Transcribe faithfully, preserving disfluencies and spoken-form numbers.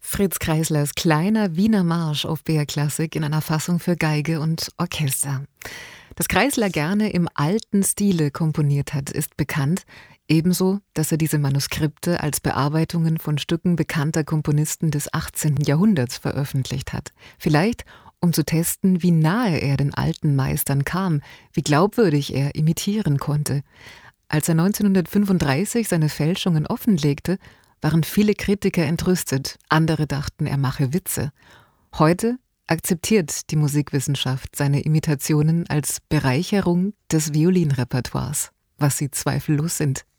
Fritz Kreislers kleiner Wiener Marsch auf B R Klassik in einer Fassung für Geige und Orchester. Dass Kreisler gerne im alten Stile komponiert hat, ist bekannt. Ebenso, dass er diese Manuskripte als Bearbeitungen von Stücken bekannter Komponisten des achtzehnten Jahrhunderts veröffentlicht hat. Vielleicht, um zu testen, wie nahe er den alten Meistern kam, wie glaubwürdig er imitieren konnte. Als er neunzehnhundertfünfunddreißig seine Fälschungen offenlegte, waren viele Kritiker entrüstet, andere dachten, er mache Witze. Heute akzeptiert die Musikwissenschaft seine Imitationen als Bereicherung des Violinrepertoires, was sie zweifellos sind.